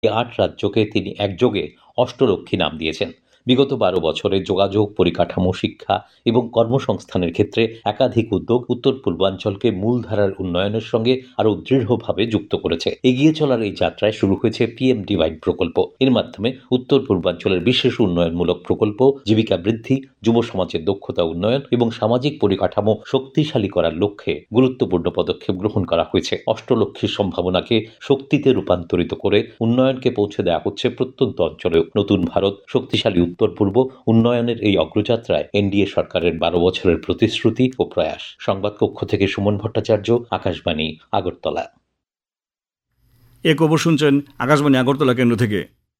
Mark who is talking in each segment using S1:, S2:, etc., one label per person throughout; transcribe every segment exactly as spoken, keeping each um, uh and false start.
S1: আট রাজ্যকে তিনি একযোগে অষ্টলক্ষ্মী নাম দিয়েছেন। বিগত বারো বছরে যোগাযোগ, পরিকাঠামো, শিক্ষা এবং কর্মসংস্থানের ক্ষেত্রে একাধিক উদ্যোগ উত্তর পূর্বাঞ্চলকে মূলধারার উন্নয়নের সঙ্গে আরও দৃঢ়ভাবে যুক্ত করেছে। এগিয়ে চলার এই যাত্রায় শুরু হয়েছে পিএম ডিভাইন প্রকল্প। এর মাধ্যমে উত্তর পূর্বাঞ্চলের বিশেষ উন্নয়নমূলক প্রকল্প, জীবিকা বৃদ্ধি, যুব সমাজের দক্ষতা উন্নয়ন এবং সামাজিক পরিকাঠামো শক্তিশালী করার লক্ষ্যে গুরুত্বপূর্ণ পদক্ষেপ গ্রহণ করা হয়েছে। অষ্টলক্ষ্মীর সম্ভাবনাকে শক্তিতে রূপান্তরিত করে উন্নয়নকে পৌঁছে দেওয়া হচ্ছে প্রত্যন্ত অঞ্চলেও। নতুন ভারত, শক্তিশালী উত্তর পূর্ব উন্নয়নের এই অগ্রযাত্রায় এনডিএ সরকারের বারো বছরের প্রতিশ্রুতি ও প্রয়াস। সংবাদ কক্ষ থেকে সুমন ভট্টাচার্য, আকাশবাণী, আগরতলা।
S2: এ খবর শুনছেন আকাশবাণী আগরতলা কেন্দ্র থেকে।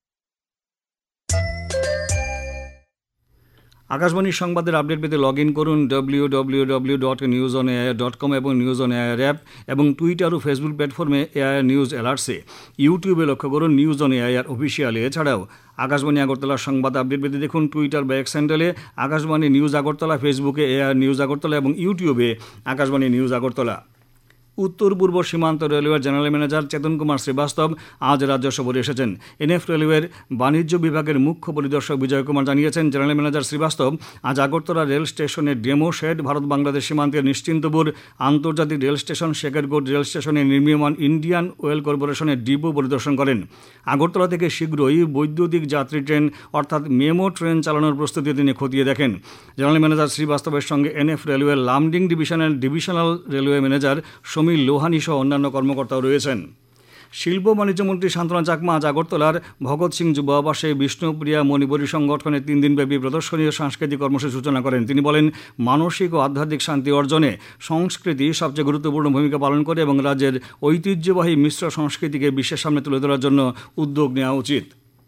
S2: আকাশবাণীর সংবাদের আপডেট পেতে লগ ইন করুন W W W dot news on AIR dot com এবং নিউজ অন এআইআর অ্যাপ এবং টুইটার ও ফেসবুক প্ল্যাটফর্মে এআইআর নিউজ অ্যালার্টসে। ইউটিউবে লক্ষ্য করুন নিউজ অন এআইআর অফিসিয়াল। এছাড়াও আকাশবাণী আগরতলার সংবাদ আপডেট পেতে দেখুন টুইটার বা এক্স হ্যান্ডেলে আকাশবাণী নিউজ আগরতলা, ফেসবুকে এআইআর নিউজ আগরতলা এবং ইউটিউবে আকাশবাণী নিউজ আগরতলা। উত্তর পূর্ব সীমান্ত রেলওয়ের জেনারেল ম্যানেজার চেতন কুমার শ্রীবাস্তব আজ রাজ্য সফরে এসেছেন। এনএফ রেলওয়ের বাণিজ্য বিভাগের মুখ্য পরিদর্শক বিজয় কুমার জানিয়েছেন, জেনারেল ম্যানেজার শ্রীবাস্তব আজ আগরতলা রেল স্টেশনের ডেমো শেড, ভারত বাংলাদেশ সীমান্তের নিশ্চিন্তপুর আন্তর্জাতিক রেল স্টেশন, শেখেরগড় রেল স্টেশনে নির্মীয়মান ইন্ডিয়ান অয়েল কর্পোরেশনের ডিপো পরিদর্শন করেন। আগরতলা থেকে শীঘ্রই বৈদ্যুতিক যাত্রী ট্রেন অর্থাৎ মেমো ট্রেন চালানোর প্রস্তুতি তিনি খতিয়ে দেখেন। জেনারেল ম্যানেজার শ্রীবাস্তবের সঙ্গে এনএফ রেলওয়ের লামডিং ডিভিশনের divisional railway manager Samir Lohani সহ অন্যান্য কর্মকর্তাও রয়েছেন। শিল্প বাণিজ্য মন্ত্রী শান্তনা চাকমা আজ আগরতলার ভগৎ সিং যুব আবাসে বিষ্ণুপ্রিয়া মণিপুরী সংগঠনের তিন দিনব্যাপী প্রদর্শনী ও সাংস্কৃতিক কর্মসূচি সূচনা করেন। তিনি বলেন, মানসিক ও আধ্যাত্মিক শান্তি অর্জনে সংস্কৃতি সবচেয়ে গুরুত্বপূর্ণ ভূমিকা পালন করে এবং রাজ্যের ঐতিহ্যবাহী মিশ্র সংস্কৃতিকে বিশ্বের সামনে তুলে ধরার জন্য উদ্যোগ নেওয়া উচিত।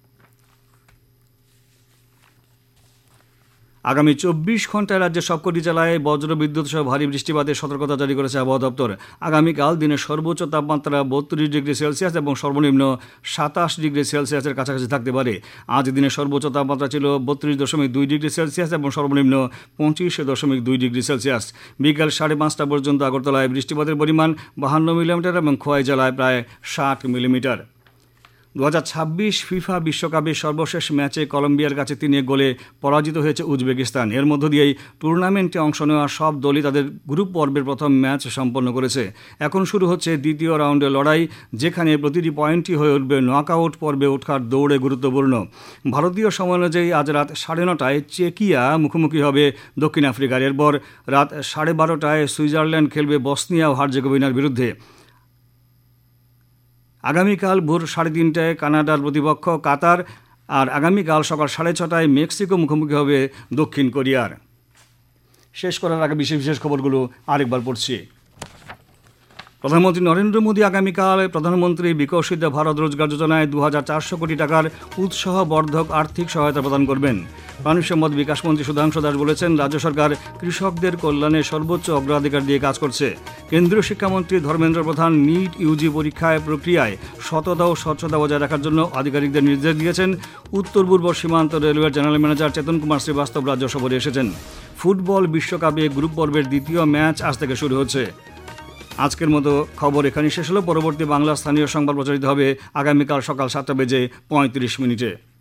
S2: আগামী চব্বিশ ঘন্টায় রাজ্যের সবকটি জেলায় বজ্রবিদ্যুৎ সহ ভারী বৃষ্টিপাতের সতর্কতা জারি করেছে আবহাওয়া দপ্তর। আগামীকাল দিনের সর্বোচ্চ তাপমাত্রা বত্রিশ ডিগ্রি সেলসিয়াস এবং সর্বনিম্ন সাতাশ ডিগ্রি সেলসিয়াসের কাছাকাছি থাকতে পারে। আজ দিনের সর্বোচ্চ তাপমাত্রা ছিল বত্রিশ দশমিক দুই ডিগ্রি সেলসিয়াস এবং সর্বনিম্ন পঁচিশ দশমিক দুই ডিগ্রি সেলসিয়াস। বিকাল সাড়ে পাঁচটা পর্যন্ত আগরতলায় বৃষ্টিপাতের পরিমাণ বাহান্ন মিলিমিটার এবং খোয়াই জেলায় প্রায় ষাট মিলিমিটার। দু হাজার ছাব্বিশ ফিফা বিশ্বকাপের সর্বশেষ ম্যাচে কলম্বিয়ার কাছে তিন এক গোলে পরাজিত হয়েছে উজবেকিস্তান। এর মধ্য দিয়েই টুর্নামেন্টে অংশ নেওয়া সব দলই তাদের গ্রুপ পর্বের প্রথম ম্যাচ সম্পন্ন করেছে। এখন শুরু হচ্ছে দ্বিতীয় রাউন্ডের লড়াই, যেখানে প্রতিটি পয়েন্টই হয়ে উঠবে নকআউট পর্বে ওঠার দৌড়ে গুরুত্বপূর্ণ। ভারতীয় সময় অনুযায়ী আজ রাত সাড়ে নটায় চেকিয়া মুখোমুখি হবে দক্ষিণ আফ্রিকার। এরপর রাত সাড়ে বারোটায় সুইজারল্যান্ড খেলবে বসনিয়া ও হার্জেগোভিনার বিরুদ্ধে। আগামীকাল ভোর সাড়ে তিনটায় কানাডার প্রতিপক্ষ কাতার, আর আগামীকাল সকাল সাড়ে ছটায় মেক্সিকো মুখোমুখি হবে দক্ষিণ কোরিয়ার। শেষ করার আগে বিশেষ বিশেষ খবরগুলো আরেকবার পড়ছি। প্রধানমন্ত্রী নরেন্দ্র মোদী আগামীকাল প্রধানমন্ত্রী বিকশিত ভারত রোজগার যোজনায় দু হাজার চারশো কোটি টাকার উৎসাহবর্ধক আর্থিক সহায়তা প্রদান করবেন। প্রাণী সম্পদ বিকাশমন্ত্রী সুধাংশু দাস বলেছেন, রাজ্য সরকার কৃষকদের কল্যাণে সর্বোচ্চ অগ্রাধিকার দিয়ে কাজ করছে। কেন্দ্রীয় শিক্ষামন্ত্রী ধর্মেন্দ্র প্রধান নিট ইউজি পরীক্ষায় প্রক্রিয়ায় সততা ও স্বচ্ছতা বজায় রাখার জন্য আধিকারিকদের নির্দেশ দিয়েছেন। উত্তর পূর্ব সীমান্ত রেলওয়ের জেনারেল ম্যানেজার চেতন কুমার শ্রীবাস্তব রাজ্য সফরে এসেছেন। ফুটবল বিশ্বকাপে গ্রুপ পর্বের দ্বিতীয় ম্যাচ আজ থেকে শুরু হচ্ছে। আজকের মতো খবর এখানেই শেষ হলো। পরবর্তী বাংলা স্থানীয় সংবাদ প্রচারিত হবে আগামীকাল সকাল সাতটা বেজে পঁয়ত্রিশ মিনিটে।